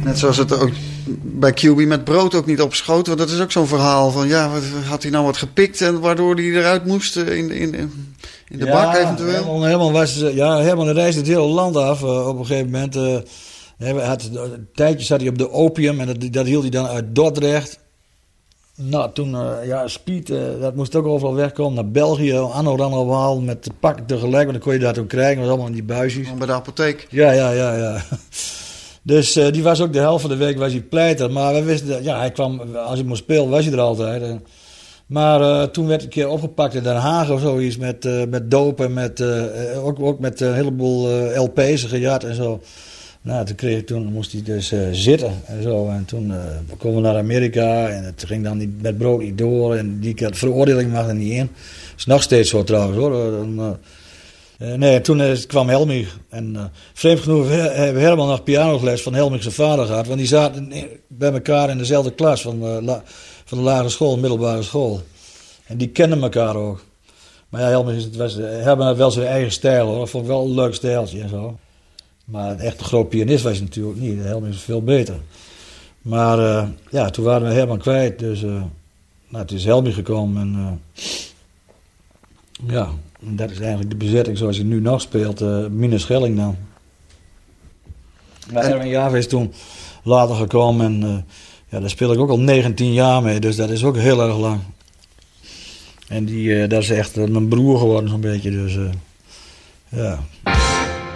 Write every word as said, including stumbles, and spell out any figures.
Net zoals het ook bij Q B met brood ook niet opschoot. Want dat is ook zo'n verhaal van... ja, wat, had hij nou wat gepikt... en waardoor hij eruit moest in, in, in de ja, bak eventueel? Herman, Herman, was, ja, Herman reisde het hele land af uh, op een gegeven moment. Uh, hij had, een tijdje zat hij op de opium... en dat, dat hield hij dan uit Dordrecht. Nou, toen, uh, ja, speed, uh, dat moest ook overal wegkomen. Naar België, anno dan ophaal met de pakken tegelijk. Want dan kon je dat ook krijgen, dat was allemaal in die buisjes. Bij de apotheek? Ja, ja, ja, ja. Dus uh, die was ook de helft van de week was hij pleiter. Maar we wisten, dat, ja, hij kwam, als hij moest spelen, was hij er altijd. En, maar uh, toen werd ik een keer opgepakt in Den Haag of zoiets met, uh, met dopen en met, uh, ook, ook met een heleboel uh, L P's gejat en zo. Nou, toen, kreeg, toen moest hij dus uh, zitten en zo. En toen uh, komen we naar Amerika en het ging dan niet, met brood niet door. En die veroordeling mag er niet in. Dat is nog steeds zo trouwens hoor. Dan, uh, uh, nee, toen uh, kwam Helmich. En uh, vreemd genoeg hebben we helemaal nog pianoles van Helmich zijn vader gehad. Want die zaten bij elkaar in dezelfde klas van, uh, la, van de lagere school, middelbare school. En die kenden elkaar ook. Maar ja, Helmich was, hebben wel zijn eigen stijl hoor. Dat vond ik wel een leuk stijltje en zo. Maar een echte groot pianist was hij natuurlijk niet. Helmich is veel beter. Maar uh, ja, toen waren we helemaal kwijt. Dus uh, nou, het is Helmich gekomen. En uh, ja, en dat is eigenlijk de bezetting zoals hij nu nog speelt. Uh, Mine Schelling dan. Maar Erwin Java is toen later gekomen. En uh, ja, daar speel ik ook al negentien jaar mee. Dus dat is ook heel erg lang. En die, uh, dat is echt uh, mijn broer geworden zo'n beetje. Dus uh, ja...